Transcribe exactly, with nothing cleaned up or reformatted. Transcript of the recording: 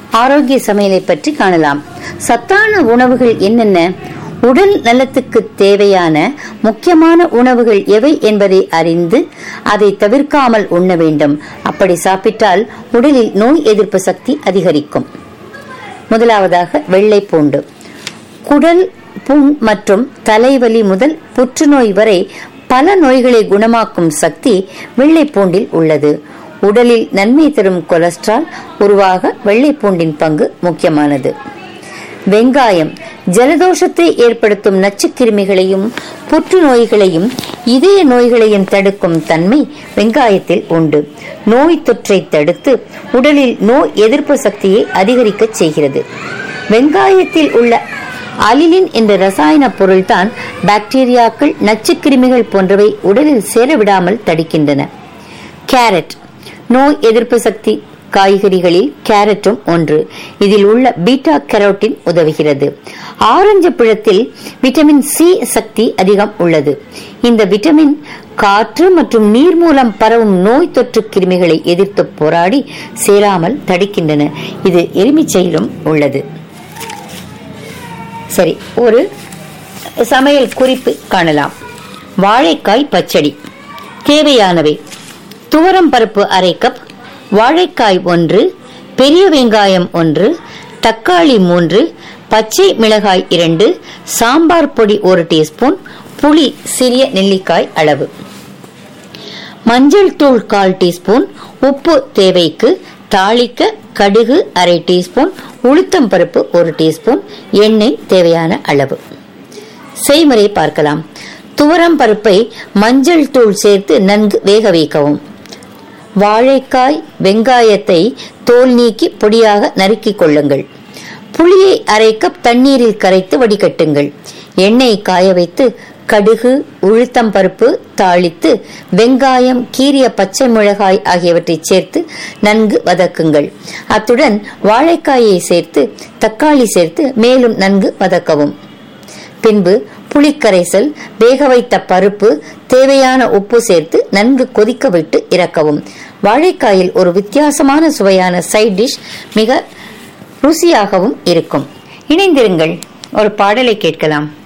ஆரோக்கிய சமையலை பற்றி காணலாம். சத்தான உணவுகள் என்னென்ன, உடல் நலத்துக்கு தேவையான முக்கியமான உணவுகள் எவை என்பதை அறிந்து அதை தவிர்க்காமல் உண்ண வேண்டும். அப்படி சாப்பிட்டால் உடலில் நோய் எதிர்ப்பு சக்தி அதிகரிக்கும். முதலாவதாக வெள்ளை பூண்டு. குடல் புண் மற்றும் தலைவலி முதல் புற்றுநோய் வரை பல நோய்களை குணமாக்கும் சக்தி வெள்ளை பூண்டில் உள்ளது. உடலில் நன்மை தரும் கொலஸ்ட்ரால் உருவாக வெள்ளை பூண்டின் பங்கு முக்கியமானது. வெங்காயம் ஜலதோஷத்தை ஏற்படுத்தும் நச்சுக்கிருமிகளையும் புற்றுநோய்களையும் இதய நோய்களையும் தடுக்கும் தன்மை வெங்காயத்தில் உண்டு. நோய் தொற்றை தடுத்து உடலில் நோய் எதிர்ப்பு சக்தியை அதிகரிக்க செய்கிறது. வெங்காயத்தில் உள்ள அலிலின் என்ற ரசாயன பொருள்தான் பாக்டீரியாக்கள், நச்சுக்கிருமிகள் போன்றவை உடலில் சேரவிடாமல் தடுக்கின்றன. கேரட் நோய் எதிர்ப்பு சக்தி காய்கறிகளில் கேரட்டும் ஒன்று. இதில் உள்ள பீட்டா கரோட்டின் உதவுகிறது. ஆரஞ்சு பழத்தில் விட்டமின் சி சக்தி அதிகம் உள்ளது. இந்த விட்டமின் காற்று மற்றும் நீர் மூலம் பரவும் நோய் தொற்று கிருமிகளை எதிர்த்து போராடி சேராமல் தடுக்கின்றன. இது எலுமிச்சையிலும் உள்ளது. சரி, ஒரு சமையல் குறிப்பு காணலாம். வாழைக்காய் பச்சடி. தேவையானவை: துவரம் பருப்பு அரை கப், வாழைக்காய் ஒன்று, பெரிய வெங்காயம் ஒன்று, தக்காளி மூன்று, பச்சை மிளகாய் இரண்டு, சாம்பார் பொடி ஒரு டீஸ்பூன், புளி சிறிய நெல்லிக்காய் அளவு, மஞ்சள் தூள் கால் டீஸ்பூன், உப்பு தேவைக்கு, தாளிக்க கடுகு அரை டீஸ்பூன், உளுத்தம் பருப்பு ஒரு டீஸ்பூன், எண்ணெய் தேவையான அளவு. செய்முறை பார்க்கலாம். துவரம் பருப்பை மஞ்சள் தூள் சேர்த்து நன்கு வேக வைக்கவும். வாழைக்காய் வெங்காயத்தை தோல் நீக்கி பொடியாக நறுக்கிக் கொள்ளுங்கள். புளியை அரை கப் தண்ணீரில் கரைத்து வடிகட்டுங்கள். எண்ணெய் காய வைத்து கடுகு, உளுத்தம் பருப்பு தாளித்து வெங்காயம், கீரிய பச்சை மிளகாய் ஆகியவற்றை சேர்த்து நன்கு வதக்குங்கள். அத்துடன் வாழைக்காயை சேர்த்து தக்காளி சேர்த்து மேலும் நன்கு வதக்கவும். பின்பு புளிக்கரைசல், வேக வைத்த பருப்பு, தேவையான உப்பு சேர்த்து நன்கு கொதிக்க விட்டு இறக்கவும். வாழைக்காயில் ஒரு வித்தியாசமான சுவையான சைட் டிஷ் மிக ருசியாகவும் இருக்கும். இணைந்திருங்கள். ஒரு பாடலை கேட்கலாம்.